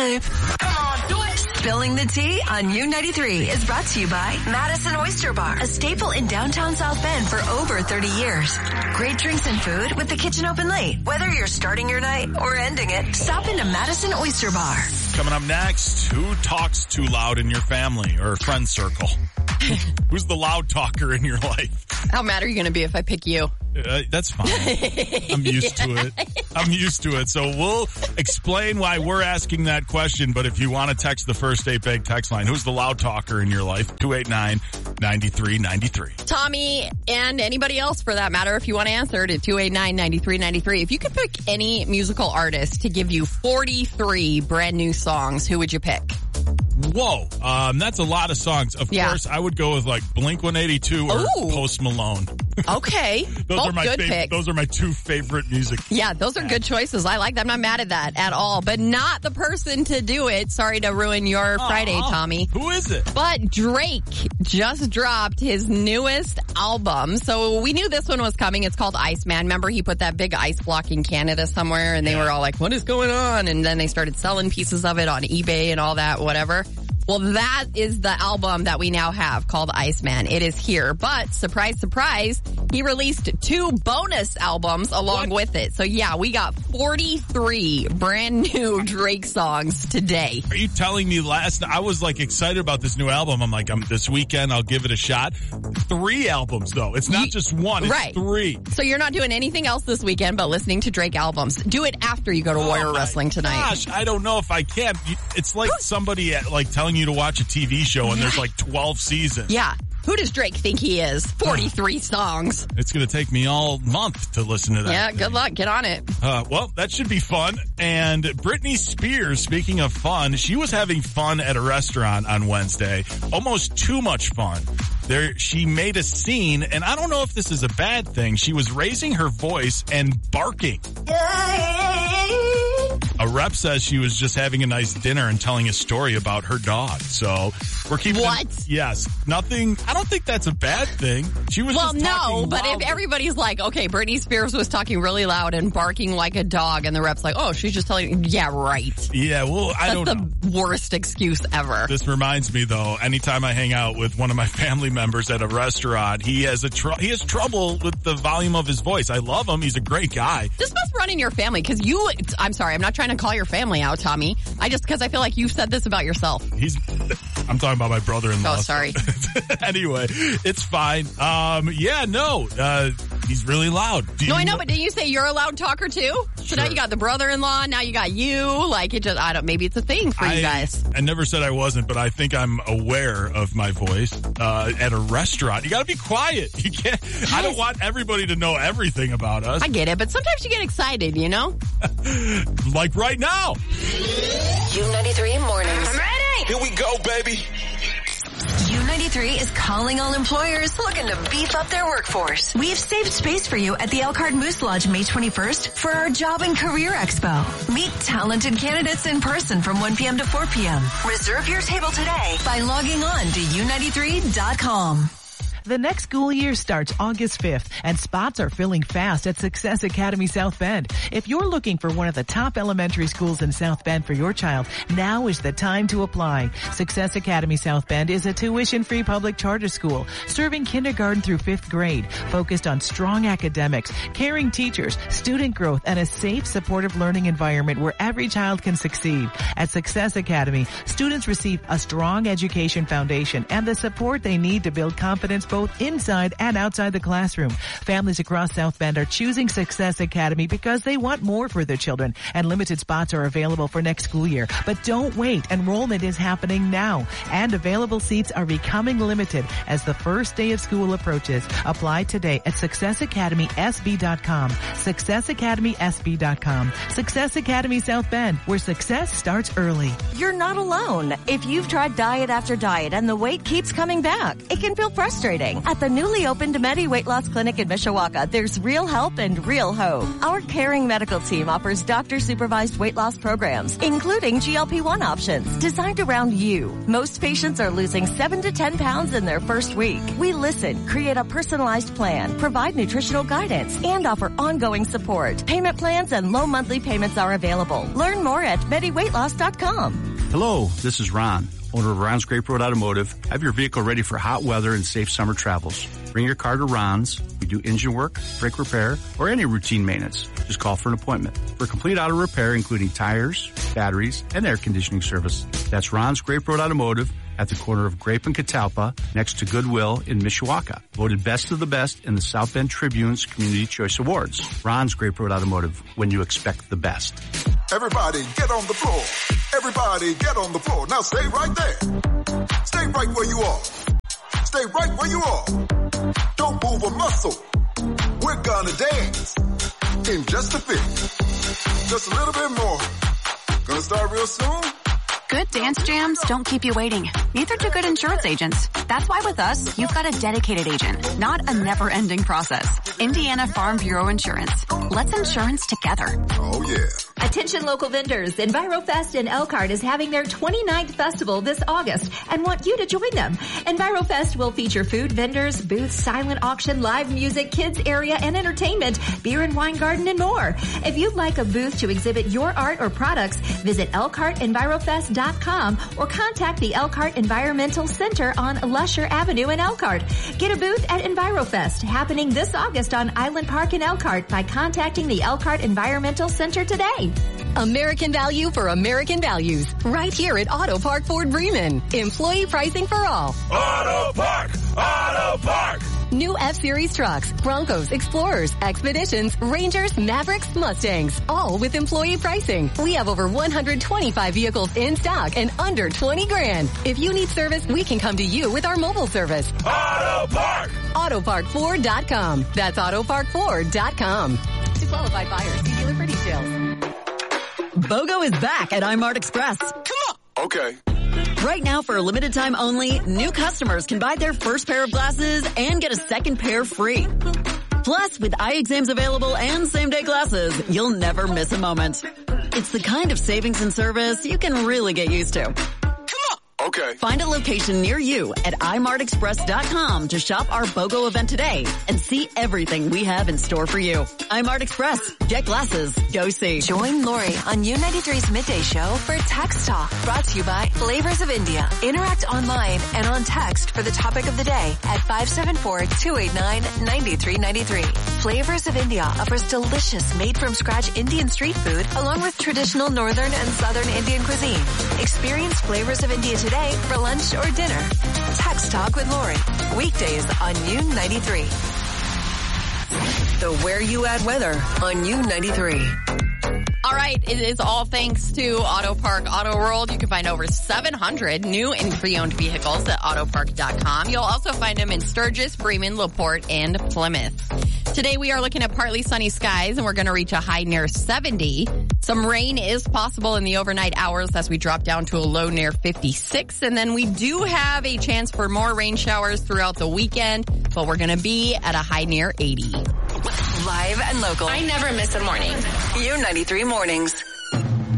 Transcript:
babe. Come on, do it. Spilling the tea on U93 is brought to you by Madison Oyster Bar, a staple in downtown South Bend for over 30 years. Great drinks and food with the kitchen open late. Whether you're starting your night or ending it, stop into Madison Oyster Bar. Coming up next, who talks too loud in your family or friend circle? Who's the loud talker in your life? How mad are you going to be if I pick you? That's fine. I'm used to it. So we'll explain why we're asking that question. But if you want to text the First Date Bag text line, who's the loud talker in your life? 289-9393. Tommy and anybody else for that matter, if you want to answer to 289-9393. If you could pick any musical artist to give you 43 brand new songs, who would you pick? Whoa, that's a lot of songs. Of course, I would go with like Blink-182 or Post Malone. Okay, both good picks. Those are my two favorite music. Yeah, those are good choices. I like that. I'm not mad at that at all, but not the person to do it. Sorry to ruin your Friday, Tommy. Who is it? But Drake just dropped his newest album. So we knew this one was coming. It's called Iceman. Remember, he put that big ice block in Canada somewhere, and they were all like, what is going on? And then they started selling pieces of it on eBay and all that, whatever. Well, that is the album that we now have called Iceman. It is here. But surprise, surprise, he released 2 bonus albums along with it. So yeah, we got 43 brand new Drake songs today. Are you telling me I was like excited about this new album. I'm like, this weekend I'll give it a shot. 3 albums though. It's not just one, it's 3. So you're not doing anything else this weekend but listening to Drake albums. Do it after you go to Warrior Wrestling tonight. Gosh, I don't know if I can. It's like somebody telling you to watch a TV show and there's like 12 seasons. Yeah. Who does Drake think he is? 43 songs. It's going to take me all month to listen to that. Yeah, good luck. Get on it. Well, that should be fun. And Britney Spears, speaking of fun, she was having fun at a restaurant on Wednesday. Almost too much fun. She made a scene, and I don't know if this is a bad thing. She was raising her voice and barking. A rep says she was just having a nice dinner and telling a story about her dog. So we're keeping yes, nothing. I don't think that's a bad thing. She was just talking but loudly. if everybody's like, okay, Britney Spears was talking really loud and barking like a dog, and the rep's like, oh, she's just telling, yeah, right. Yeah, well, I don't know. That's the worst excuse ever. This reminds me though, anytime I hang out with one of my family members at a restaurant, he has trouble with the volume of his voice. I love him. He's a great guy. This must run in your family because I'm sorry, I'm not trying to call your family out, Tommy. Because I feel like you've said this about yourself. I'm talking about my brother-in-law. Oh, sorry. Anyway, it's fine. He's really loud. I know, but did you say you're a loud talker too? So now you got the brother-in-law, now you got you. Like, maybe it's a thing for you guys. I never said I wasn't, but I think I'm aware of my voice. At a restaurant, you gotta be quiet. You can't, I don't want everybody to know everything about us. I get it, but sometimes you get excited, you know? Like right now. U93 Mornings. I'm ready. Here we go, baby. U93 is calling all employers looking to beef up their workforce. We've saved space for you at the Elkhart Moose Lodge May 21st for our Job and Career Expo. Meet talented candidates in person from 1 p.m. to 4 p.m. Reserve your table today by logging on to u93.com. The next school year starts August 5th, and spots are filling fast at Success Academy South Bend. If you're looking for one of the top elementary schools in South Bend for your child, now is the time to apply. Success Academy South Bend is a tuition-free public charter school serving kindergarten through 5th grade, focused on strong academics, caring teachers, student growth, and a safe, supportive learning environment where every child can succeed. At Success Academy, students receive a strong education foundation and the support they need to build confidence both inside and outside the classroom. Families across South Bend are choosing Success Academy because they want more for their children, and limited spots are available for next school year. But don't wait. Enrollment is happening now, and available seats are becoming limited as the first day of school approaches. Apply today at successacademysb.com. successacademysb.com. Success Academy South Bend, where success starts early. You're not alone. If you've tried diet after diet and the weight keeps coming back, it can feel frustrating. celebrating. At the newly opened Medi Weight Loss Clinic in Mishawaka, there's real help and real hope. Our caring medical team offers doctor-supervised weight loss programs, including GLP-1 options, designed around you. Most patients are losing 7 to 10 pounds in their first week. We listen, create a personalized plan, provide nutritional guidance, and offer ongoing support. Payment plans and low monthly payments are available. Learn more at MediWeightLoss.com. Hello, this is Ron, owner of Ron's Grape Road Automotive. Have your vehicle ready for hot weather and safe summer travels. Bring your car to Ron's. We do engine work, brake repair, or any routine maintenance. Just call for an appointment. For complete auto repair, including tires, batteries, and air conditioning service. That's Ron's Grape Road Automotive at the corner of Grape and Catalpa, next to Goodwill in Mishawaka. Voted best of the best in the South Bend Tribune's Community Choice Awards. Ron's Grape Road Automotive, when you expect the best. Everybody get on the floor. Everybody get on the floor. Now stay right there. Stay right where you are. Stay right where you are. Don't move a muscle. We're gonna dance in just a bit. Just a little bit more. Gonna start real soon. Good dance jams don't keep you waiting. Neither do good insurance agents. That's why with us, you've got a dedicated agent, not a never-ending process. Indiana Farm Bureau Insurance. Let's insurance together. Oh, yeah. Attention local vendors, EnviroFest in Elkhart is having their 29th festival this August and want you to join them. EnviroFest will feature food vendors, booths, silent auction, live music, kids area and entertainment, beer and wine garden and more. If you'd like a booth to exhibit your art or products, visit ElkhartEnvirofest.com or contact the Elkhart Environmental Center on Lusher Avenue in Elkhart. Get a booth at EnviroFest happening this August on Island Park in Elkhart by contacting the Elkhart Environmental Center today. American value for American values. Right here at Auto Park Ford Bremen. Employee pricing for all. Auto Park! Auto Park! New F-Series trucks, Broncos, Explorers, Expeditions, Rangers, Mavericks, Mustangs. All with employee pricing. We have over 125 vehicles in stock and under 20 grand. If you need service, we can come to you with our mobile service. Auto Park! AutoParkFord.com. That's AutoParkFord.com. To qualified buyers, see dealer for details. BOGO is back at iMart Express. Come on! Okay. Right now, for a limited time only, new customers can buy their first pair of glasses and get a second pair free. Plus, with eye exams available and same-day glasses, you'll never miss a moment. It's the kind of savings and service you can really get used to. Okay. Find a location near you at iMartExpress.com to shop our BOGO event today and see everything we have in store for you. iMart Express. Get glasses. Go see. Join Lori on U93's Midday Show for Text Talk, brought to you by Flavors of India. Interact online and on text for the topic of the day at 574-289-9393. Flavors of India offers delicious made-from-scratch Indian street food along with traditional northern and southern Indian cuisine. Experience Flavors of India today for lunch or dinner. Text Talk with Lori. Weekdays on U93. The Where You At weather on U93. All right, it is all thanks to Auto Park Auto World. You can find over 700 new and pre-owned vehicles at autopark.com. You'll also find them in Sturgis, Bremen, LaPorte, and Plymouth. Today we are looking at partly sunny skies and we're going to reach a high near 70. Some rain is possible in the overnight hours as we drop down to a low near 56. And then we do have a chance for more rain showers throughout the weekend, but we're going to be at a high near 80. Live and local. I never miss a morning. U93 Mornings.